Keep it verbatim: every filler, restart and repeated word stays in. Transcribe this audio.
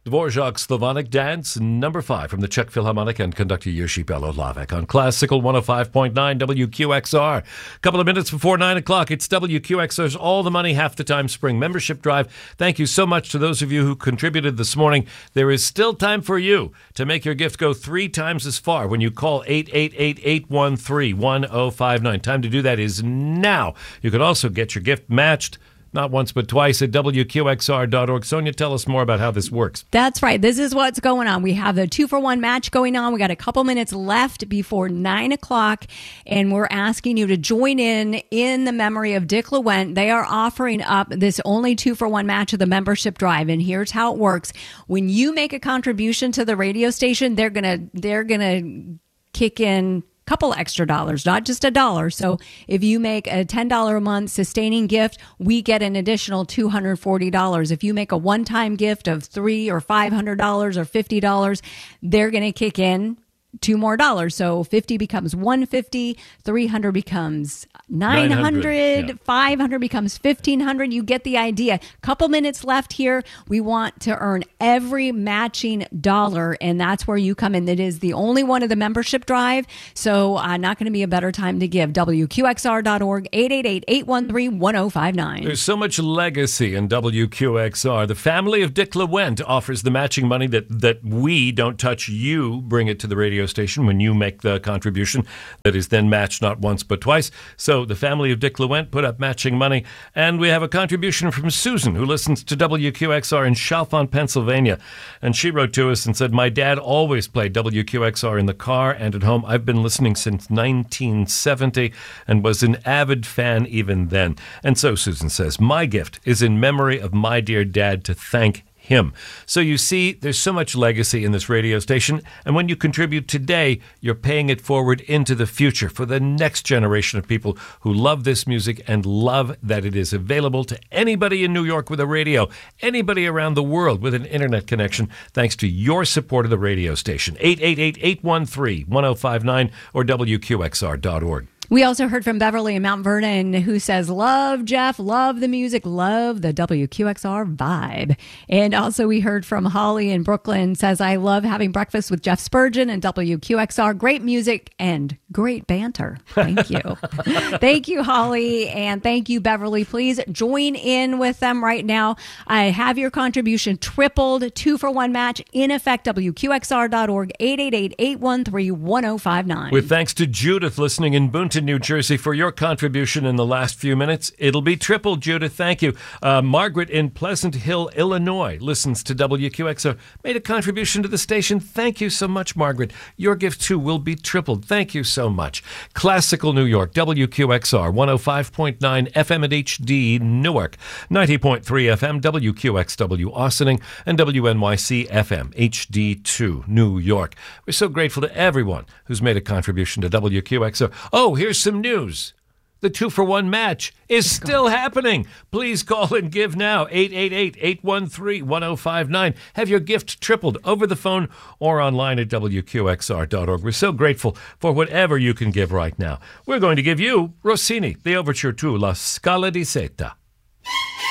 Dvorak Slavonic Dance, number five from the Czech Philharmonic and conductor Jiří Belohlavek on Classical one oh five point nine W Q X R. A couple of minutes before nine o'clock, it's W Q X R's All the Money, Half the Time Spring Membership Drive. Thank you so much to those of you who contributed this morning. There is still time for you to make your gift go three times as far when you call eight eight eight, eight one three, one oh five nine. Time to do that is now. You can also get your gift matched not once but twice at W Q X R dot org. Sonia, tell us more about how this works. That's right. This is what's going on. We have the two for one match going on. We got a couple minutes left before nine o'clock, and we're asking you to join in in the memory of Dick LeWent. They are offering up this only two for one match of the membership drive, and here's how it works. When you make a contribution to the radio station, they're gonna they're gonna kick in couple extra dollars, not just a dollar. So if you make a ten dollars a month sustaining gift, we get an additional two hundred forty dollars. If you make a one-time gift of three or five hundred dollars or fifty dollars, they're going to kick in two more dollars. So fifty becomes one hundred fifty dollars, three hundred becomes nine hundred dollars, yeah. five hundred dollars becomes fifteen hundred dollars. You get the idea. Couple minutes left here. We want to earn every matching dollar, and that's where you come in. It is the only one of the membership drive, so uh, not going to be a better time to give. W Q X R dot org, eight eight eight, eight one three, one oh five nine. There's so much legacy in W Q X R. The family of Dick LeWent offers the matching money that, that we don't touch. You bring it to the radio station when you make the contribution that is then matched not once but twice. So the family of Dick LeWent put up matching money, and we have a contribution from Susan, who listens to W Q X R in Chalfont, Pennsylvania, and she wrote to us and said, my dad always played W Q X R in the car and at home. I've been listening since nineteen seventy and was an avid fan even then. And so Susan says, my gift is in memory of my dear dad to thank him. So you see, there's so much legacy in this radio station, and when you contribute today, you're paying it forward into the future for the next generation of people who love this music and love that it is available to anybody in New York with a radio, anybody around the world with an internet connection, thanks to your support of the radio station. eight eight eight, eight one three, one oh five nine or W Q X R dot org. We also heard from Beverly in Mount Vernon, who says, love Jeff, love the music, love the W Q X R vibe. And also we heard from Holly in Brooklyn, says, I love having breakfast with Jeff Spurgeon and W Q X R. Great music and great banter. Thank you. Thank you, Holly. And thank you, Beverly. Please join in with them right now. I have your contribution tripled, two for one match in effect, W Q X R dot org, eight eight eight, eight one three, one oh five nine. With thanks to Judith listening in Boonton, New Jersey, for your contribution in the last few minutes. It'll be tripled, Judith. Thank you. Uh, Margaret in Pleasant Hill, Illinois, listens to W Q X R, made a contribution to the station. Thank you so much, Margaret. Your gift, too, will be tripled. Thank you so much. Classical New York, W Q X R, one oh five point nine F M at H D, Newark, ninety point three F M, W Q X W, Austining, and W N Y C F M, H D two, New York. We're so grateful to everyone who's made a contribution to W Q X R. Oh, here's some news. The two-for-one match is still happening. Please call and give now. eight eight eight, eight one three, one oh five nine. Have your gift tripled over the phone or online at W Q X R dot org. We're so grateful for whatever you can give right now. We're going to give you Rossini, the overture to La Scala di Seta.